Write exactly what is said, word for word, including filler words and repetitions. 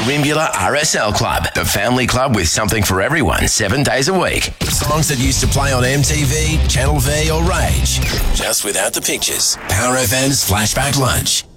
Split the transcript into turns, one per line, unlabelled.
Rimbula R S L Club, the family club with something for everyone, seven days a week. Songs that used to play on M T V, Channel V or Rage, just without the pictures. Power F M's Flashback Lunch.